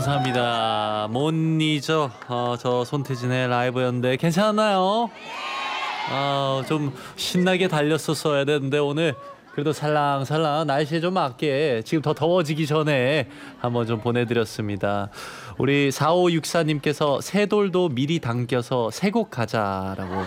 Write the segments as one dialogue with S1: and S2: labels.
S1: 감사합니다. 못 잊어. 저 손태진의 라이브였는데 괜찮았나요? 좀 신나게 달렸었어야 되는데 오늘 그래도 살랑살랑 날씨에 좀 맞게 지금 더 더워지기 전에 한번 좀 보내드렸습니다. 우리 4564님께서 새돌도 미리 당겨서 새곡 가자라고.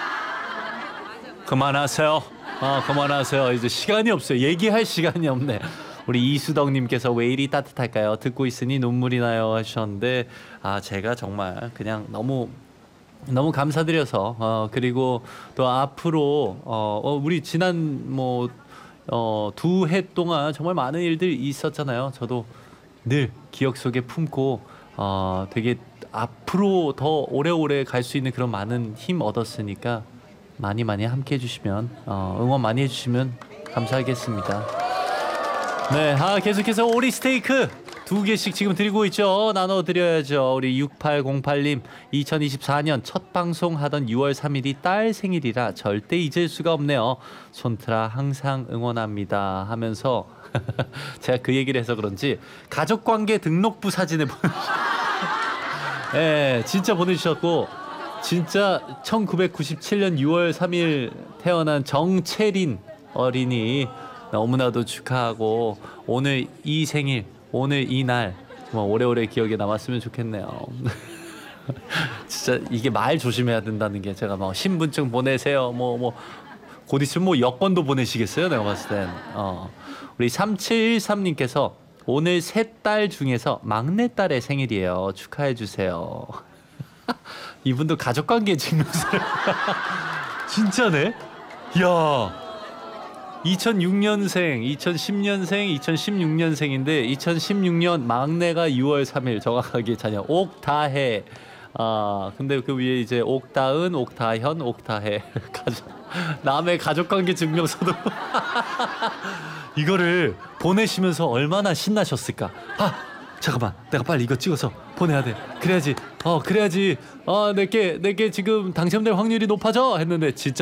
S1: 그만하세요. 그만하세요. 이제 시간이 없어요. 얘기할 시간이 없네. 우리 이수덕님께서 왜 이리 따뜻할까요? 듣고 있으니 눈물이 나요 하셨는데 제가 정말 그냥 너무 감사드려서 그리고 또 앞으로 우리 지난 두 해 동안 정말 많은 일들이 있었잖아요. 저도 늘 기억 속에 품고 되게 앞으로 더 오래오래 갈 수 있는 그런 많은 힘 얻었으니까 많이 함께 해주시면 응원 많이 해주시면 감사하겠습니다. 네, 계속해서 오리 스테이크 2개씩 지금 드리고 있죠. 나눠드려야죠. 우리 6808님 2024년 첫 방송 하던 6월 3일이 딸 생일이라 절대 잊을 수가 없네요. 손트라 항상 응원합니다 하면서 제가 그 얘기를 해서 그런지 가족관계 등록부 사진을 네, 진짜 보내주셨고 진짜 1997년 6월 3일 태어난 정채린 어린이 너무나도 축하하고 오늘 이 생일 오늘 이 날 정말 오래오래 기억에 남았으면 좋겠네요. 진짜 이게 말 조심해야 된다는 게 제가 신분증 보내세요 곧 있으면 여권도 보내시겠어요 내가 봤을 땐. 우리 3713님께서 오늘 세 딸 중에서 막내딸의 생일이에요. 축하해 주세요. 이분도 가족관계 증명서를 진짜네. 이야 2006년생, 2010년생, 2016년생인데 2016년 막내가 6월 3일 정확하게 자녀 옥다해. 근데 그 위에 이제 옥다은, 옥다현, 옥다해 남의 가족관계 증명서도 이거를 보내시면서 얼마나 신나셨을까. 잠깐만 내가 빨리 이거 찍어서 보내야 돼. 그래야지 내게 지금 당첨될 확률이 높아져 했는데 진짜